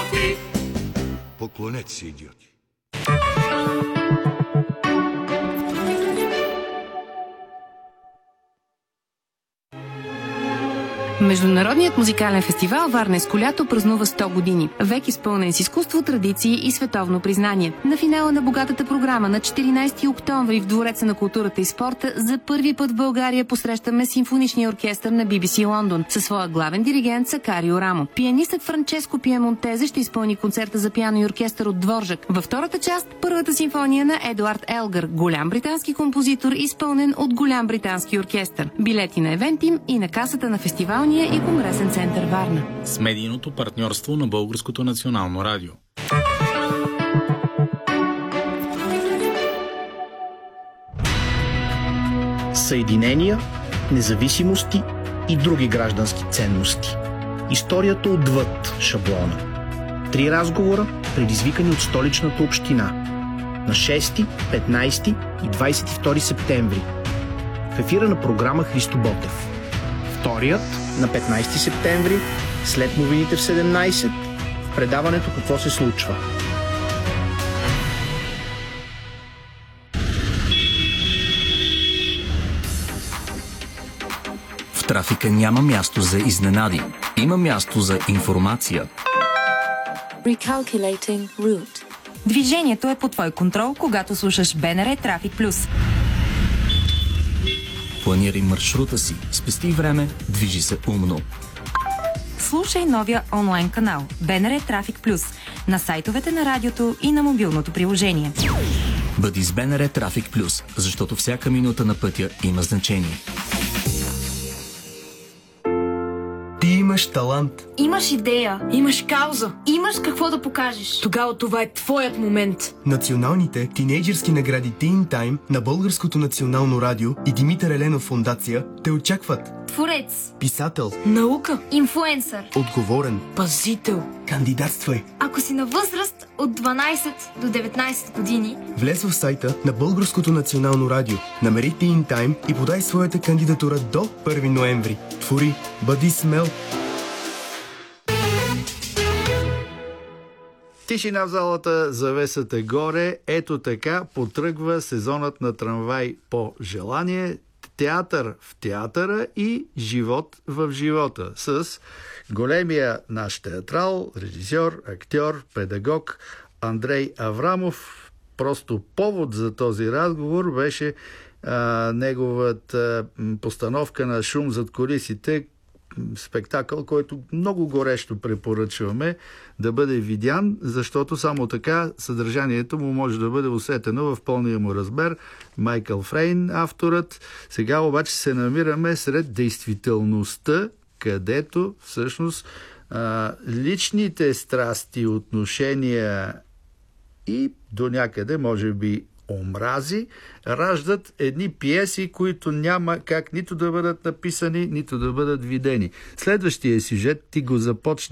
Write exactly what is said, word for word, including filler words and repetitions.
идиоти. Поклонете се, идиоти. Международният музикален фестивал Варненско лято празнува сто години. Век изпълнен с изкуство, традиции и световно признание. На финала на богатата програма на четиринайсети октомври в Двореца на културата и спорта за първи път в България посрещаме симфоничния оркестър на Би Би Си Лондон със своя главен диригент Сакарио Рамо. Пианистът Франческо Пиемонтезе ще изпълни концерта за пиано и оркестър от Дворжак. Във втората част първата симфония на Едуард Елгър, голям британски композитор, изпълнен от голям британски оркестър. Билети на Евентим и на касата на фестивал и Конгресен център Варна. С медийното партньорство на Българското национално радио. Съединения, независимости и други граждански ценности. Историята отвъд шаблона. Три разговора, предизвикани от столичната община. На шести, петнайсети и двайсет и втори септември. В ефира на програма Христо Ботев. Вторият на петнайсети септември, след новините в седемнайсет, в предаването "Какво се случва?". В трафика няма място за изненади. Има място за информация. Recalculating route. Движението е под твой контрол, когато слушаш БНР Трафик Плюс. Планирай маршрута си, спести време, движи се умно. Слушай новия онлайн канал БНР Трафик Плюс на сайтовете на радиото и на мобилното приложение. Бъди с БНР Трафик Плюс, защото всяка минута на пътя има значение. Ти имаш талант. Имаш идея. Имаш кауза. Имаш какво да покажеш. Тогава това е твоят момент. Националните тинейджърски награди Teen Time на Българското национално радио и Димитър Еленов фондация те очакват. Творец. Писател. Наука. Инфлуенсър. Отговорен. Пазител. Кандидатствай. Ако си на възраст от дванайсет до деветнайсет години, влез в сайта на Българското национално радио, намери Teen Time и подай своята кандидатура до първи ноември. Твори, бъди смел. Тишина в залата, завесата горе. Ето така потръгва сезонът на Трамвай по желание. Театър в театъра и живот в живота с големия наш театрал, режисьор, актьор, педагог Андрей Аврамов. Просто повод за този разговор беше а, неговата постановка на "Шум зад кулисите", спектакъл, който много горещо препоръчваме да бъде видян, защото само така съдържанието му може да бъде усетено в пълния му размер. Майкъл Фрейн, авторът. Сега обаче се намираме сред действителността, където всъщност а, личните страсти, отношения и до някъде, може би, омрази, раждат едни пиеси, които няма как нито да бъдат написани, нито да бъдат видени. Следващия сюжет ти го започна